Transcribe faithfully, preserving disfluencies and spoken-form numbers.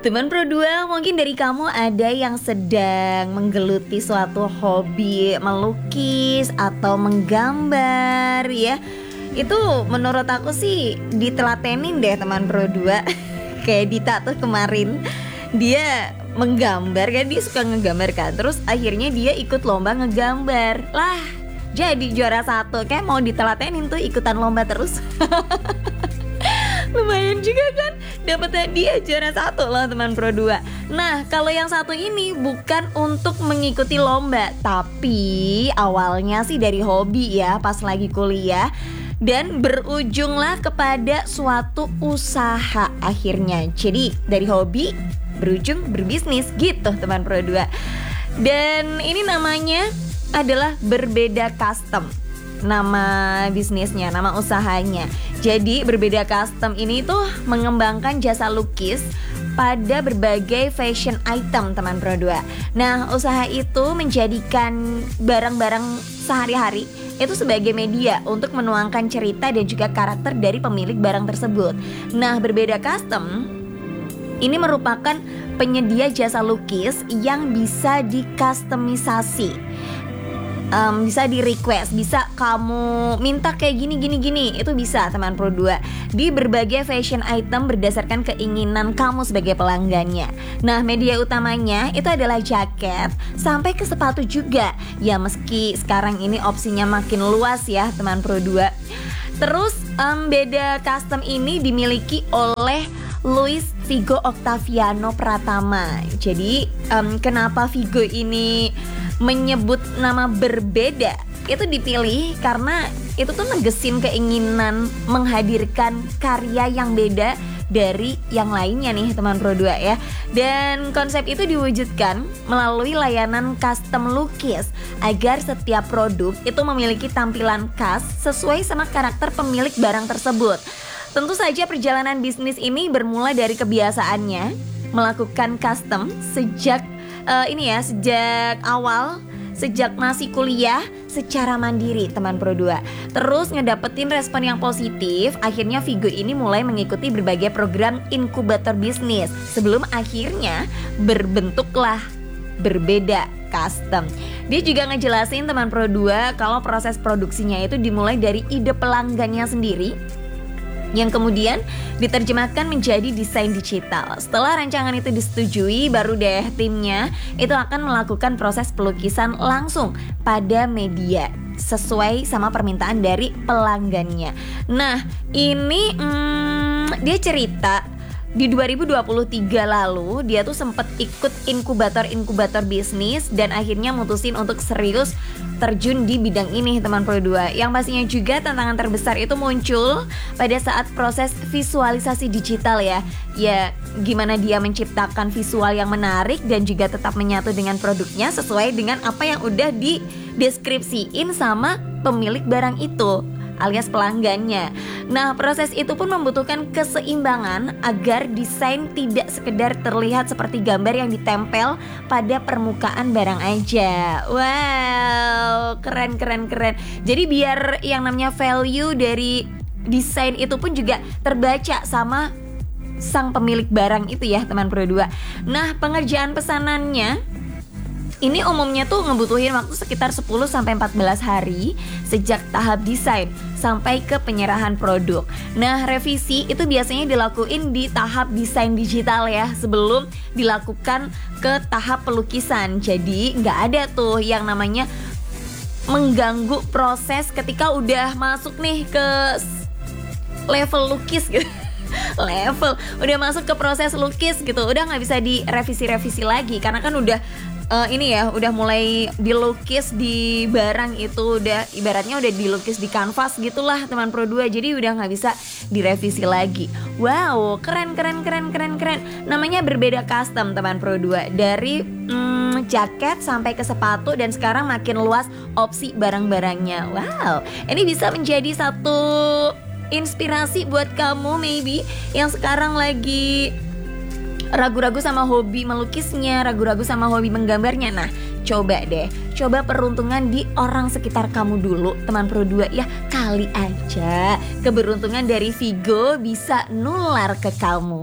Teman Pro dua, mungkin dari kamu ada yang sedang menggeluti suatu hobi melukis atau menggambar ya. Itu menurut aku sih ditelatenin deh teman Pro dua. Kayak Dita tuh kemarin, dia menggambar kan, dia suka ngegambar kan. Terus akhirnya dia ikut lomba ngegambar. Lah, jadi juara satu. Kayak mau ditelatenin tuh, ikutan lomba terus. Lumayan juga kan, dapat hadiah juara satu loh teman Pro dua. Nah, kalau yang satu ini bukan untuk mengikuti lomba, tapi awalnya sih dari hobi ya, pas lagi kuliah, dan berujunglah kepada suatu usaha akhirnya. Jadi dari hobi berujung berbisnis gitu teman Pro dua. Dan ini namanya adalah Berbeda Custom, nama bisnisnya, nama usahanya. Jadi Berbeda Custom ini tuh mengembangkan jasa lukis pada berbagai fashion item teman Pro dua. Nah, usaha itu menjadikan barang-barang sehari-hari itu sebagai media untuk menuangkan cerita dan juga karakter dari pemilik barang tersebut. Nah, Berbeda Custom ini merupakan penyedia jasa lukis yang bisa dikustomisasi. Um, bisa di request, bisa kamu minta kayak gini gini gini, itu bisa teman Pro dua di berbagai fashion item berdasarkan keinginan kamu sebagai pelanggannya. Nah, media utamanya itu adalah jaket sampai ke sepatu juga. Ya, meski sekarang ini opsinya makin luas ya teman Pro dua. Terus um, Beda Custom ini dimiliki oleh Luis Vigo Octaviano Pratama. Jadi um, kenapa Vigo ini menyebut nama berbeda? Itu dipilih karena itu tuh negesin keinginan menghadirkan karya yang beda dari yang lainnya nih teman Pro dua ya. Dan konsep itu diwujudkan melalui layanan custom lukis agar setiap produk itu memiliki tampilan khas sesuai sama karakter pemilik barang tersebut. Tentu saja perjalanan bisnis ini bermula dari kebiasaannya melakukan custom sejak uh, ini ya, sejak awal, sejak masih kuliah secara mandiri teman Pro dua. Terus ngedapetin respon yang positif, akhirnya Vigo ini mulai mengikuti berbagai program inkubator bisnis sebelum akhirnya berbentuklah Berbeda Custom. Dia juga ngejelasin teman Pro dua kalau proses produksinya itu dimulai dari ide pelanggannya sendiri yang kemudian diterjemahkan menjadi desain digital. Setelah rancangan itu disetujui, baru deh timnya itu akan melakukan proses pelukisan langsung pada media sesuai sama permintaan dari pelanggannya. Nah, ini hmm, dia cerita di dua ribu dua puluh tiga lalu dia tuh sempet ikut inkubator-inkubator bisnis dan akhirnya mutusin untuk serius terjun di bidang ini teman Pro dua. Yang pastinya juga tantangan terbesar itu muncul pada saat proses visualisasi digital ya. Ya, gimana dia menciptakan visual yang menarik dan juga tetap menyatu dengan produknya sesuai dengan apa yang udah dideskripsiin sama pemilik barang itu alias pelanggannya. Nah, proses itu pun membutuhkan keseimbangan agar desain tidak sekedar terlihat seperti gambar yang ditempel pada permukaan barang aja. Wow, keren keren keren. Jadi biar yang namanya value dari desain itu pun juga terbaca sama sang pemilik barang itu ya teman Pro dua. Nah, pengerjaan pesanannya ini umumnya tuh ngebutuhin waktu sekitar sepuluh sampai empat belas hari sejak tahap desain sampai ke penyerahan produk. Nah, revisi itu biasanya dilakuin di tahap desain digital ya, sebelum dilakukan ke tahap pelukisan. Jadi nggak ada tuh yang namanya mengganggu proses ketika udah masuk nih ke level lukis gitu. Level udah masuk ke proses lukis gitu, udah nggak bisa direvisi-revisi lagi karena kan udah uh, ini ya, udah mulai dilukis di barang itu, udah ibaratnya udah dilukis di kanvas gitulah teman Pro dua, jadi udah nggak bisa direvisi lagi. Wow, keren keren keren keren keren. Namanya Berbeda Custom teman Pro dua, dari hmm, jaket sampai ke sepatu dan sekarang makin luas opsi barang-barangnya. Wow, ini bisa menjadi satu inspirasi buat kamu maybe yang sekarang lagi ragu-ragu sama hobi melukisnya, ragu-ragu sama hobi menggambarnya. Nah, coba deh, coba peruntungan di orang sekitar kamu dulu teman Pro dua ya. Kali aja keberuntungan dari Vigo bisa nular ke kamu.